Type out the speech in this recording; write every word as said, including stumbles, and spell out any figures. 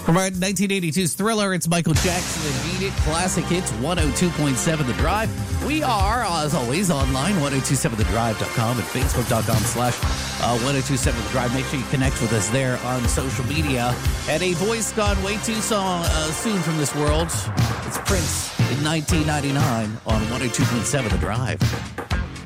From our nineteen eighty-two's Thriller, it's Michael Jackson and Beat It. Classic Hits, one oh two point seven The Drive. We are, as always, online, ten twenty-seven the drive dot com and facebook.com slash ten twenty-seven The Drive. Make sure you connect with us there on social media. And a voice gone way too song, uh, soon from this world. It's Prince in nineteen ninety-nine on one oh two point seven The Drive.